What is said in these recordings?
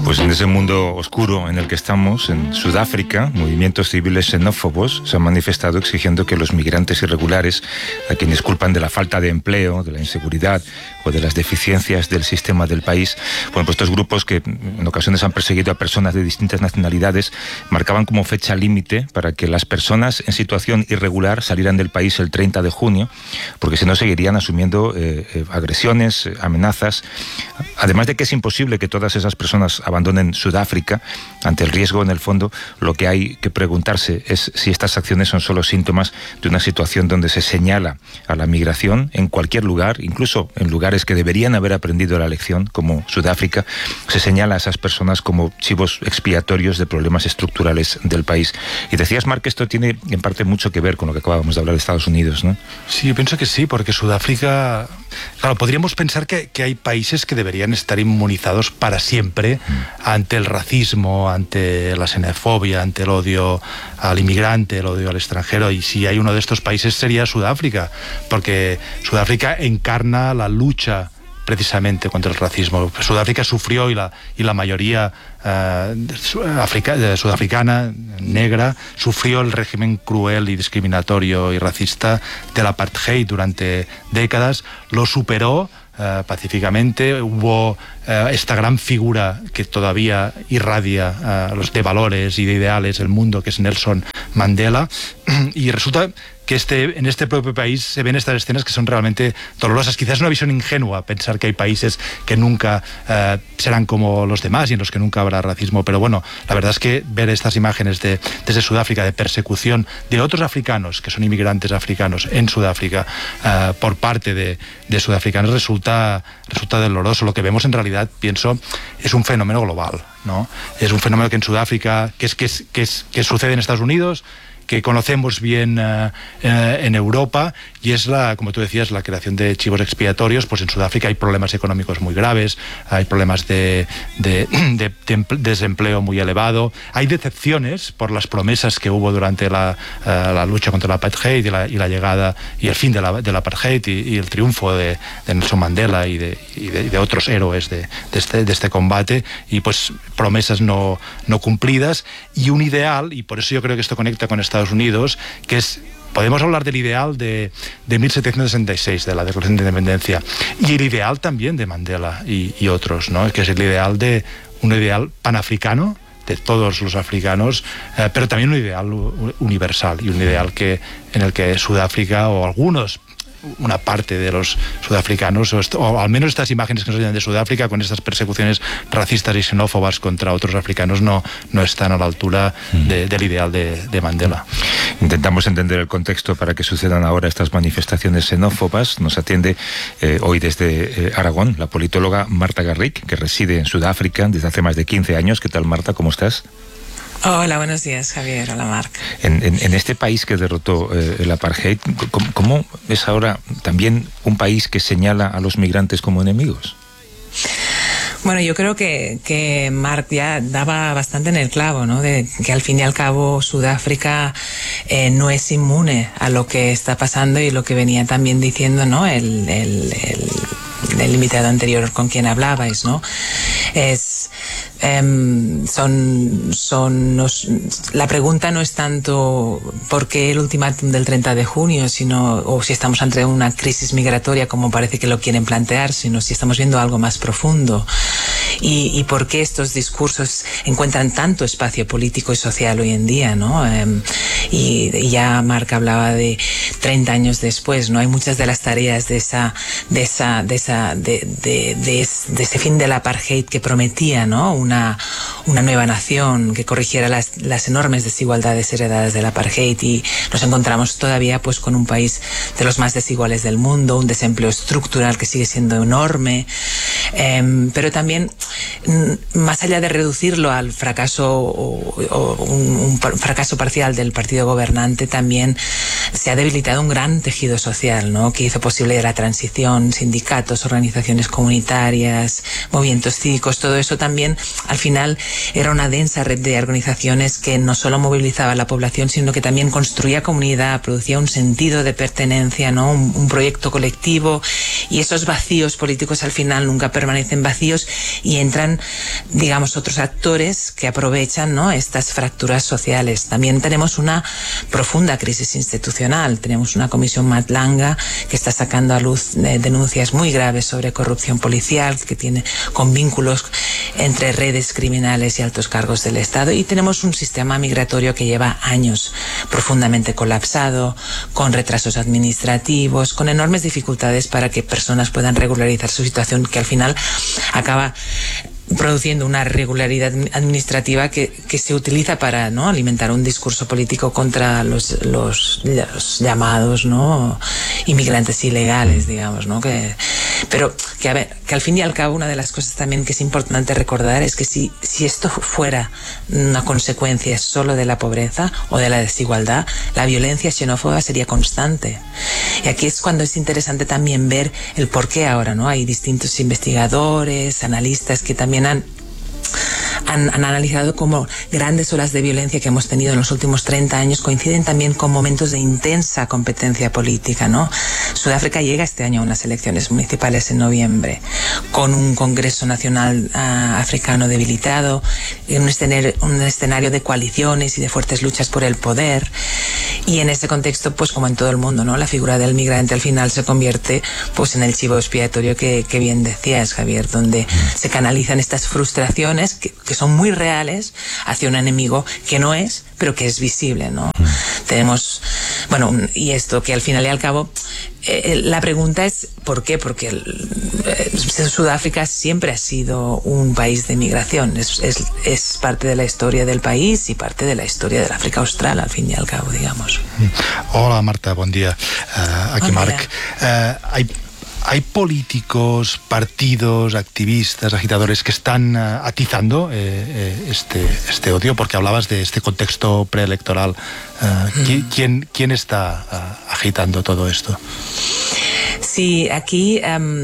Pues en ese mundo oscuro en el que estamos, en Sudáfrica, movimientos civiles xenófobos se han manifestado exigiendo que los migrantes irregulares, a quienes culpan de la falta de empleo, de la inseguridad o de las deficiencias del sistema del país, bueno, pues estos grupos que en ocasiones han perseguido a personas de distintas nacionalidades, marcaban como fecha límite para que las personas en situación irregular salieran del país el 30 de junio, porque si no seguirían asumiendo agresiones, amenazas, además de que es imposible que todas esas personas abandonen Sudáfrica. Ante el riesgo, en el fondo, lo que hay que preguntarse es si estas acciones son solo síntomas de una situación donde se señala a la migración en cualquier lugar, incluso en lugares que deberían haber aprendido la lección, como Sudáfrica, se señala a esas personas como chivos expiatorios de problemas estructurales del país. Y decías, Marc, que esto tiene en parte mucho que ver con lo que acabábamos de hablar de Estados Unidos, ¿no? Sí, yo pienso que sí, porque Sudáfrica... Claro, podríamos pensar que hay países que deberían estar inmunizados para siempre ante el racismo, ante la xenofobia, ante el odio al inmigrante, el odio al extranjero, y si hay uno de estos países sería Sudáfrica, porque Sudáfrica encarna la lucha precisamente contra el racismo. Sudáfrica sufrió, y la mayoría sudafricana, negra, sufrió el régimen cruel y discriminatorio y racista del apartheid durante décadas, lo superó pacíficamente. Hubo esta gran figura que todavía irradia los de valores y de ideales el mundo, que es Nelson Mandela, y resulta que en este propio país se ven estas escenas que son realmente dolorosas. Quizás es una visión ingenua pensar que hay países que nunca serán como los demás y en los que nunca habrá racismo, pero bueno, la verdad es que ver estas imágenes desde Sudáfrica de persecución de otros africanos, que son inmigrantes africanos en Sudáfrica, por parte de sudafricanos, resulta doloroso. Lo que vemos en realidad, pienso, es un fenómeno global, ¿no? Es un fenómeno que en Sudáfrica, que sucede en Estados Unidos, que conocemos bien en Europa, y es como tú decías, la creación de chivos expiatorios. Pues en Sudáfrica hay problemas económicos muy graves, hay problemas de desempleo muy elevado, hay decepciones por las promesas que hubo durante la lucha contra el apartheid y la llegada y el fin del apartheid y el triunfo de Nelson Mandela y de otros héroes de este combate, y pues promesas no cumplidas, y un ideal, y por eso yo creo que esto conecta con Estados Unidos, que es... Podemos hablar del ideal de 1766, de la Declaración de Independencia, y el ideal también de Mandela y otros, ¿no? Que es el ideal un ideal panafricano de todos los africanos, pero también un ideal universal, y un ideal en el que Sudáfrica, o una parte de los sudafricanos, o al menos estas imágenes que nos llegan de Sudáfrica, con estas persecuciones racistas y xenófobas contra otros africanos, no están a la altura del ideal de Mandela. Intentamos entender el contexto para que sucedan ahora estas manifestaciones xenófobas. Nos atiende hoy desde Aragón la politóloga Marta Garrick, que reside en Sudáfrica desde hace más de 15 años. ¿Qué tal, Marta? ¿Cómo estás? Hola, buenos días, Javier. Hola, Marc. En este país que derrotó el apartheid, ¿cómo es ahora también un país que señala a los migrantes como enemigos? Bueno, yo creo que Marc ya daba bastante en el clavo, ¿no? De que al fin y al cabo Sudáfrica no es inmune a lo que está pasando, y lo que venía también diciendo, ¿no? El invitado anterior con quien hablabais, ¿no? La pregunta no es tanto por qué el ultimátum del 30 de junio, o si estamos ante una crisis migratoria como parece que lo quieren plantear, sino si estamos viendo algo más profundo. Y por qué estos discursos encuentran tanto espacio político y social hoy en día, ¿no? Y ya Marc hablaba de 30 años después, ¿no? Hay muchas de las tareas de ese fin del apartheid que prometía, ¿no? Una nueva nación que corrigiera las enormes desigualdades heredadas del apartheid, y nos encontramos todavía pues con un país de los más desiguales del mundo, un desempleo estructural que sigue siendo enorme, pero también, más allá de reducirlo al fracaso o un fracaso parcial del partido gobernante, también se ha debilitado un gran tejido social, ¿no? Que hizo posible la transición, sindicatos, organizaciones comunitarias, movimientos cívicos. Todo eso también al final era una densa red de organizaciones que no solo movilizaba a la población, sino que también construía comunidad, producía un sentido de pertenencia, ¿no? Un proyecto colectivo, y esos vacíos políticos al final nunca permanecen vacíos y entran, digamos, otros actores que aprovechan, ¿no?, estas fracturas sociales. También tenemos una profunda crisis institucional. Tenemos una comisión Matlanga que está sacando a luz denuncias muy graves sobre corrupción policial, que tiene con vínculos entre redes criminales y altos cargos del Estado, y tenemos un sistema migratorio que lleva años profundamente colapsado, con retrasos administrativos, con enormes dificultades para que personas puedan regularizar su situación, que al final acaba produciendo una irregularidad administrativa que se utiliza para, ¿no?, alimentar un discurso político contra los llamados, ¿no?, inmigrantes ilegales, digamos, ¿no? Pero que, a ver, que al fin y al cabo una de las cosas también que es importante recordar es que si esto fuera una consecuencia solo de la pobreza o de la desigualdad, la violencia xenófoba sería constante. Y aquí es cuando es interesante también ver el por qué ahora, ¿no? Hay distintos investigadores, analistas que también han analizado cómo grandes olas de violencia que hemos tenido en los últimos 30 años coinciden también con momentos de intensa competencia política, ¿no? Sudáfrica llega este año a unas elecciones municipales en noviembre, con un Congreso Nacional africano debilitado, en un escenario de coaliciones y de fuertes luchas por el poder. Y en ese contexto, pues como en todo el mundo, ¿no?, la figura del migrante al final se convierte pues en el chivo expiatorio que bien decías, Javier, donde se canalizan estas frustraciones que son muy reales hacia un enemigo que no es, pero que es visible, ¿no? Tenemos, bueno, y esto que al final y al cabo, la pregunta es ¿por qué? Porque Sudáfrica siempre ha sido un país de migración, es parte de la historia del país y parte de la historia del África Austral, al fin y al cabo, digamos. Hola, Marta, buen día. Aquí Marc. ¿Hay políticos, partidos, activistas, agitadores que están atizando este odio? Porque hablabas de este contexto preelectoral. ¿Quién está agitando todo esto? Sí, aquí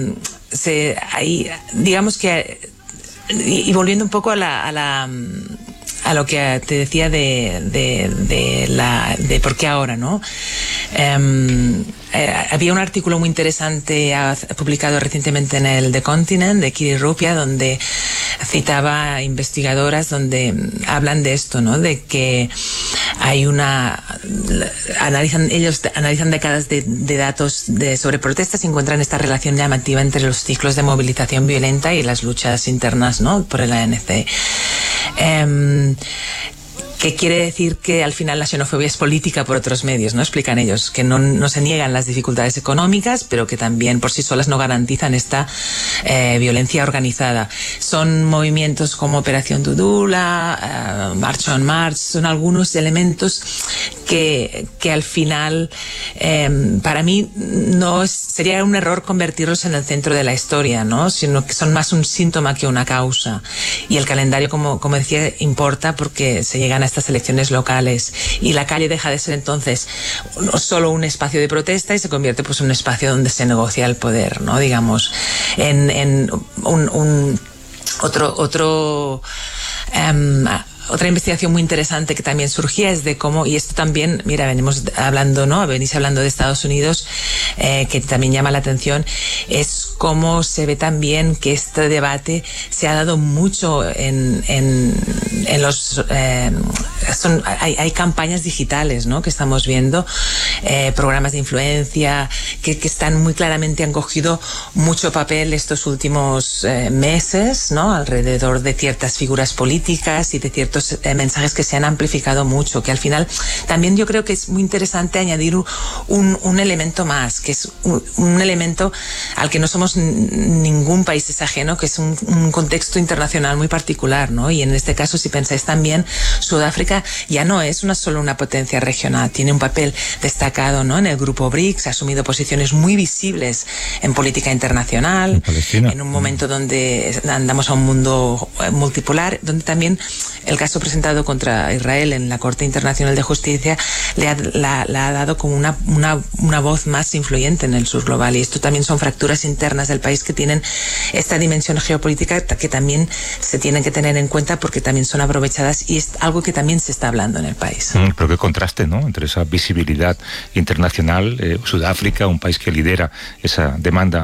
digamos que, y volviendo un poco a lo que te decía de por qué ahora, ¿no? Había un artículo muy interesante publicado recientemente en el The Continent de Kiri Ruppia, donde citaba investigadoras donde hablan de esto, ¿no?, de que hay ellos analizan décadas de datos sobre protestas y encuentran esta relación llamativa entre los ciclos de movilización violenta y las luchas internas, ¿no?, por el ANC. Que quiere decir que al final la xenofobia es política por otros medios, ¿no? Explican ellos, que no se niegan las dificultades económicas, pero que también por sí solas no garantizan esta violencia organizada. Son movimientos como Operación Dudula, March on March, son algunos elementos que al final, para mí, sería un error convertirlos en el centro de la historia, ¿no?, sino que son más un síntoma que una causa. Y el calendario, como decía, importa porque se llegan a estas elecciones locales y la calle deja de ser entonces no solo un espacio de protesta y se convierte pues en un espacio donde se negocia el poder, ¿no?, digamos, otra investigación muy interesante que también surgía es de cómo, y esto también, mira, venís hablando de Estados Unidos, que también llama la atención, es cómo se ve también que este debate se ha dado mucho en los... hay campañas digitales, ¿no?, que estamos viendo, programas de influencia que están muy claramente, han cogido mucho papel estos últimos meses, ¿no?, alrededor de ciertas figuras políticas y de ciertos mensajes que se han amplificado mucho, que al final también yo creo que es muy interesante añadir un elemento más, que es un elemento al que no somos ningún país es ajeno, que es un contexto internacional muy particular, ¿no? Y en este caso, si pensáis también, Sudáfrica ya no es solo una potencia regional, tiene un papel destacado, ¿no?, en el grupo BRICS, ha asumido posiciones muy visibles en política internacional, en un momento donde andamos a un mundo multipolar, donde también el caso presentado contra Israel en la Corte Internacional de Justicia le ha dado como una voz más influyente en el sur global, y esto también son fracturas internas del país que tienen esta dimensión geopolítica que también se tienen que tener en cuenta porque también son aprovechadas y es algo que también se está hablando en el país. Pero qué contraste, ¿no?, entre esa visibilidad internacional, Sudáfrica, un país que lidera esa demanda por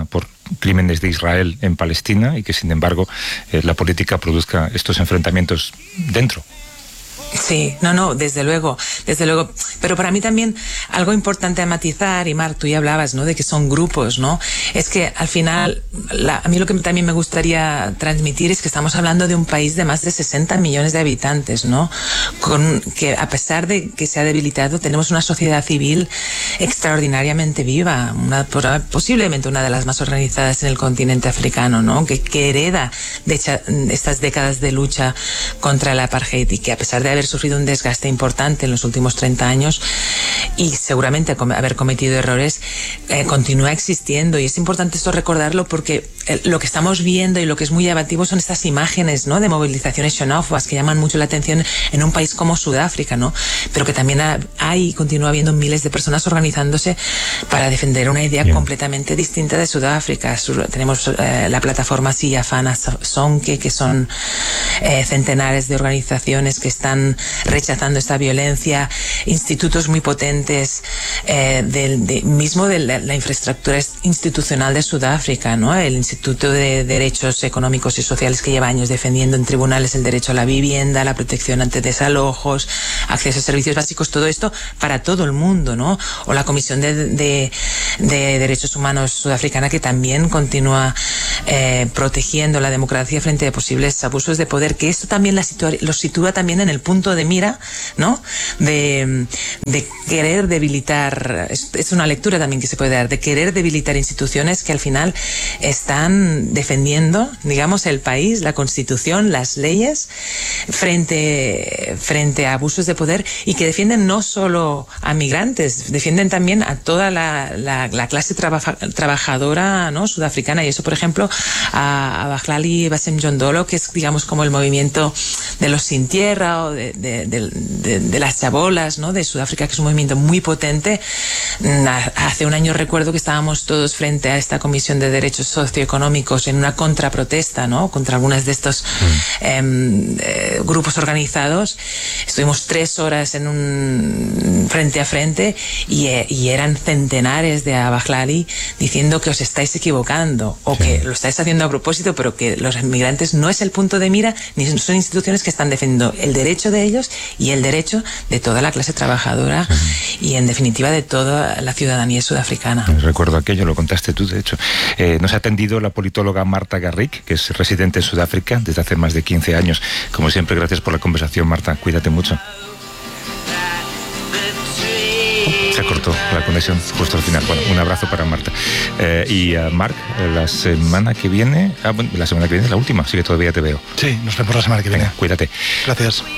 crímenes de Israel en Palestina y que, sin embargo, la política produzca estos enfrentamientos dentro. Sí, no, desde luego. Pero para mí también algo importante a matizar, y Marc, tú ya hablabas, ¿no?, de que son grupos, ¿no? Es que al final, a mí lo que también me gustaría transmitir es que estamos hablando de un país de más de 60 millones de habitantes, ¿no? Que a pesar de que se ha debilitado, tenemos una sociedad civil extraordinariamente viva, posiblemente una de las más organizadas en el continente africano, ¿no? Que hereda de estas décadas de lucha contra el apartheid, y que a pesar de haber sufrido un desgaste importante en los últimos 30 años y seguramente haber cometido errores, continúa existiendo. Y es importante esto recordarlo, porque lo que estamos viendo y lo que es muy llamativo son estas imágenes, ¿no?, de movilizaciones xenófobas que llaman mucho la atención en un país como Sudáfrica, ¿no? Pero que también hay y continúa habiendo miles de personas organizándose para defender una idea completamente distinta de Sudáfrica. Tenemos la plataforma Siyafana Sonke, que son centenares de organizaciones que están rechazando esta violencia, institutos muy potentes mismo de la infraestructura institucional de Sudáfrica, ¿no? El Instituto de Derechos Económicos y Sociales, que lleva años defendiendo en tribunales el derecho a la vivienda, la protección ante desalojos, acceso a servicios básicos, todo esto para todo el mundo, ¿no? O la Comisión de Derechos Humanos sudafricana, que también continúa protegiendo la democracia frente a posibles abusos de poder, que esto también los sitúa también en el punto de mira, ¿no?, de querer debilitar, es una lectura también que se puede dar, de querer debilitar instituciones que al final están defendiendo, digamos, el país, la Constitución, las leyes, frente a abusos de poder, y que defienden no solo a migrantes, defienden también a toda la clase trabajadora, ¿no?, sudafricana. Y eso, por ejemplo, a Bahlali Basemjondolo, que es, digamos, como el movimiento de los sin tierra o de las chabolas, ¿no?, de Sudáfrica, que es un movimiento muy potente. Hace un año recuerdo que estábamos todos frente a esta Comisión de Derechos Socioeconómicos en una contraprotesta, ¿no?, contra algunas de estos grupos organizados. Estuvimos 3 horas en un frente a frente y eran centenares de Bahlali diciendo que os estáis equivocando, o que lo estáis haciendo a propósito, pero que los inmigrantes no es el punto de mira, ni son instituciones que están defendiendo el derecho de ellos y el derecho de toda la clase trabajadora y, en definitiva, de toda la ciudadanía sudafricana. Recuerdo aquello, lo contaste tú, de hecho. Nos ha atendido la politóloga Marta Garrick, que es residente en Sudáfrica desde hace más de 15 años. Como siempre, gracias por la conversación, Marta. Cuídate mucho. Se cortó la conexión justo al final. Bueno, un abrazo para Marta. Y Marc, la semana que viene... la semana que viene es la última, así que todavía te veo. Sí, nos vemos la semana que viene. Venga, cuídate. Gracias.